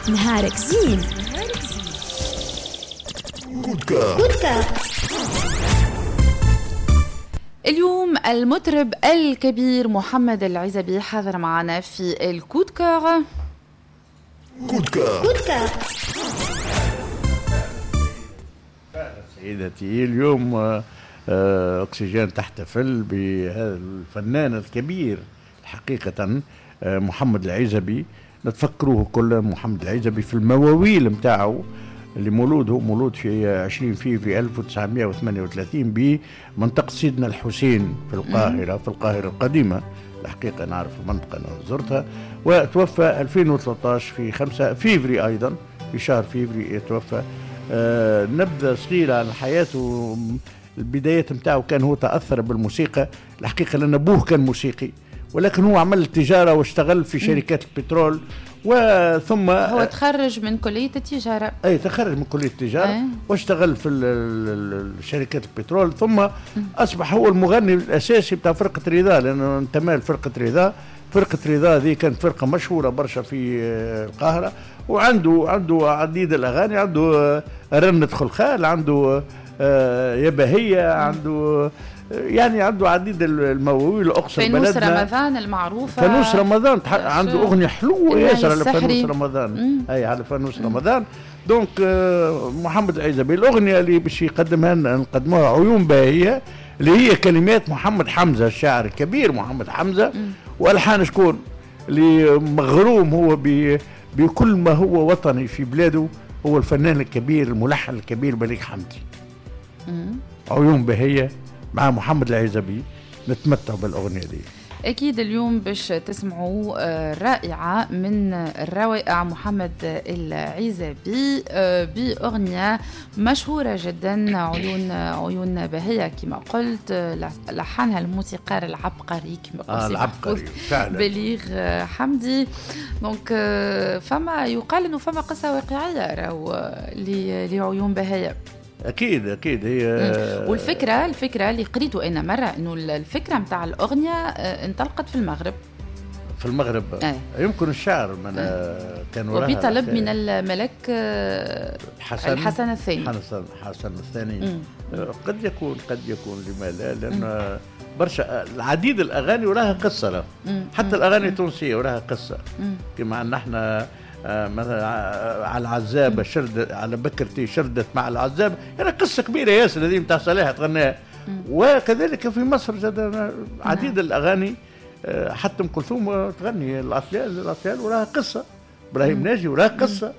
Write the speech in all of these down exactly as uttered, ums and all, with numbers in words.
نهارك زين. كودكا كودكا. اليوم المطرب الكبير محمد العزبي حاضر معنا في الكودكا كودكا كودكا. سيدتي اليوم أكسجين تحتفل بهذا الفنان الكبير حقيقة محمد العزبي. نتفكروه كل محمد العزبي في المواويل متاعه اللي مولوده مولود في عشرين فيفري ألف وتسعمائة وثمانية وثلاثين بمنطقة سيدنا الحسين في القاهرة في القاهرة القديمة. الحقيقة نعرف المنطقة أنا زرتها. وتوفى ألفين وثلاثة عشر في خمسة فيفري أيضا في شهر فيفري توفى. آه نبذة صغيرة عن حياته. البدايات متاعه كان هو تأثر بالموسيقى الحقيقة لأن أبوه كان موسيقي ولكن هو عمل التجارة واشتغل في شركات البترول وثم هو تخرج من كلية التجارة. أي تخرج من كلية التجارة أي. واشتغل في شركات البترول ثم أصبح هو المغني الأساسي بتاع فرقة رضا لأنه انتمى لفرقة رضا. فرقة رضا ذي كانت فرقة مشهورة برشا في القاهرة وعنده عنده عديد الأغاني. عنده رنة خلخال عنده يا بهية عنده يعني عنده عديد المواويل أقصر بلدنا. فانوس رمضان المعروفة. فانوس رمضان عنده أغنية حلوة ياسر على فانوس رمضان. مم. أي على فانوس رمضان. دونك محمد العزبي الأغنية اللي باش يقدمها نقدموها عيون باهية اللي هي كلمات محمد حمزة الشاعر الكبير محمد حمزة والحان شكون اللي مغروم هو بكل ما هو وطني في بلاده هو الفنان الكبير الملحن الكبير بليغ حمدي. عيون باهية مع محمد العزبي نتمتع بالأغنية دي. أكيد اليوم باش تسمعوا رائعة من الروائع محمد العزبي بأغنية مشهورة جدا عيون عيون بهية كما قلت لحنها الموسيقار العبقري كما قلت آه العبقري فعلا بليغ حمدي. دونك فما يقال انه فما قصة واقعية راهو لعيون بهية. أكيد أكيد هي والفكرة الفكرة اللي قريته أنا مرة إنه الفكرة متاع الأغنية انطلقت في المغرب. في المغرب آه. يمكن الشعر من آه. كان وراها وبطلب من الملك حسن الحسن الثاني حسن حسن الثاني مم. قد يكون قد يكون لما لا لأن برشا العديد الأغاني وراها قصة له. حتى مم. الأغاني التونسية وراها قصة مم. كما أن احنا آه مثلا على العزابة شردت على بكرتي شردت مع العزابة يعني قصة كبيرة ياسر هذه متاع صالح تغنيها. وكذلك في مصر زاد عديد مم. الأغاني آه حتى أم كلثوم تغني الأطيال الأطيال وراها قصة. إبراهيم ناجي وراها قصة.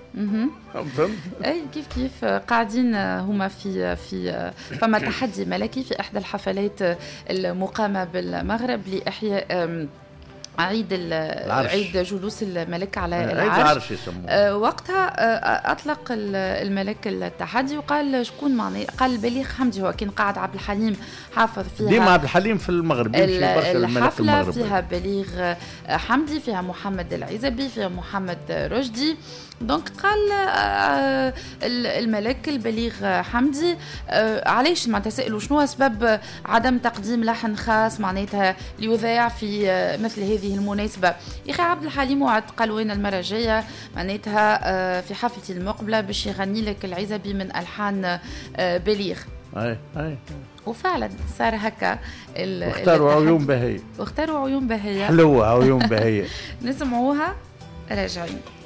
أي كيف كيف قاعدين هما في في فما تحدي ملكي في إحدى الحفلات المقامة بالمغرب لإحياء عيد العرش. عيد جلوس الملك على عيد العرش. العرش يسموه. أه وقتها أه أطلق الملك التحدي وقال شكون معني قال بليغ حمدي. هو كان قاعد عبد الحليم حافظ فيها ديما عبد الحليم في المغرب الحفلة فيها بليغ حمدي فيها محمد العزبي فيها محمد رشدي. دونك قال آه الملك البليغ حمدي آه علاش ما تسألوا شنو أسباب عدم تقديم لحن خاص معناتها ليذاع في آه مثل هذه المناسبة. يا أخي عبد الحليم وعد قال وين المرة الجاية معناتها آه في حفلتي المقبلة باش يغني لك العزبي من ألحان آه بليغ. أي أي وفعلا صار هكا. واختاروا عيون بهية واختاروا عيون بهية حلوة عيون بهية. نسمعوها راجعين.